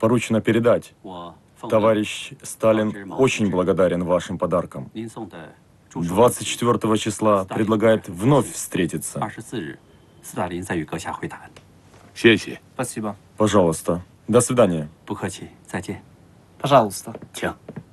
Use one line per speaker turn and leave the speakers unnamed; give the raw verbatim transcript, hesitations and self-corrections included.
поручено передать. Товарищ Сталин очень благодарен вашим подаркам. двадцать четвёртого числа предлагает вновь встретиться.
Спасибо.
Пожалуйста. До свидания.
Пожалуйста.